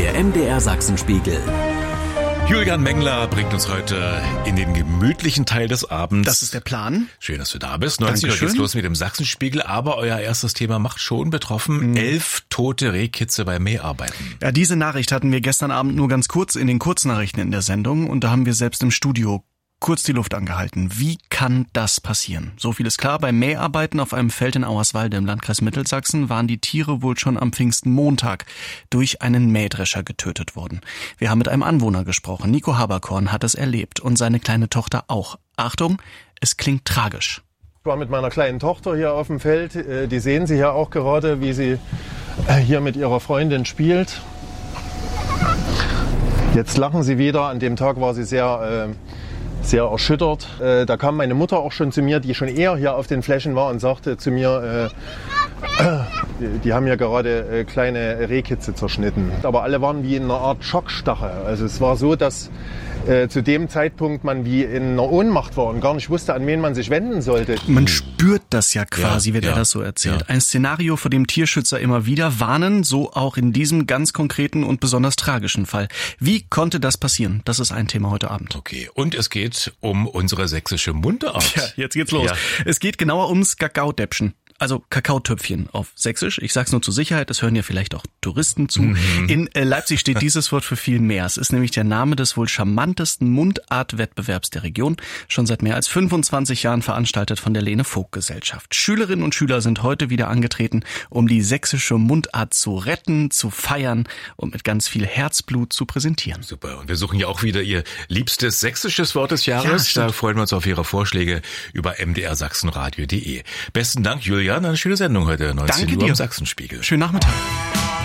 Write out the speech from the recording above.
Der MDR Sachsenspiegel. Julian Mengler bringt uns heute in den gemütlichen Teil des Abends. Das ist der Plan. Schön, dass du da bist. 19 Uhr geht's los mit dem Sachsenspiegel, aber euer erstes Thema macht schon betroffen. 11 tote Rehkitze bei Mäharbeiten. Ja, diese Nachricht hatten wir gestern Abend nur ganz kurz in den Kurznachrichten in der Sendung und da haben wir selbst im Studio kurz die Luft angehalten. Wie kann das passieren? So viel ist klar, bei Mäharbeiten auf einem Feld in Auerswalde im Landkreis Mittelsachsen waren die Tiere wohl schon am Pfingstmontag durch einen Mähdrescher getötet worden. Wir haben mit einem Anwohner gesprochen. Nico Haberkorn hat es erlebt und seine kleine Tochter auch. Achtung, es klingt tragisch. Ich war mit meiner kleinen Tochter hier auf dem Feld. Die sehen Sie ja auch gerade, wie sie hier mit ihrer Freundin spielt. Jetzt lachen sie wieder. An dem Tag war sie sehr erschüttert. Da kam meine Mutter auch schon zu mir, die schon eher hier auf den Flächen war und sagte zu mir, die haben ja gerade kleine Rehkitze zerschnitten. Aber alle waren wie in einer Art Schockstarre. Also es war so, dass zu dem Zeitpunkt man wie in einer Ohnmacht war und gar nicht wusste, an wen man sich wenden sollte. Man spürt das ja quasi, wird er das so erzählt. Ja. Ein Szenario, vor dem Tierschützer immer wieder warnen, so auch in diesem ganz konkreten und besonders tragischen Fall. Wie konnte das passieren? Das ist ein Thema heute Abend. Okay, und es geht um unsere sächsische Mundart. Ja, jetzt geht's los. Ja. Es geht genauer ums Kakaotäppchen. Also Kakaotöpfchen auf Sächsisch. Ich sag's nur zur Sicherheit, es hören ja vielleicht auch Touristen zu. In Leipzig steht dieses Wort für viel mehr. Es ist nämlich der Name des wohl charmantesten Mundartwettbewerbs der Region. Schon seit mehr als 25 Jahren veranstaltet von der Lene-Vogt-Gesellschaft. Schülerinnen und Schüler sind heute wieder angetreten, um die sächsische Mundart zu retten, zu feiern und mit ganz viel Herzblut zu präsentieren. Super. Und wir suchen ja auch wieder Ihr liebstes sächsisches Wort des Jahres. Da freuen wir uns auf Ihre Vorschläge über mdrsachsenradio.de. Besten Dank, Julian. Eine schöne Sendung heute, 19 Uhr im Sachsenspiegel. Schönen Nachmittag.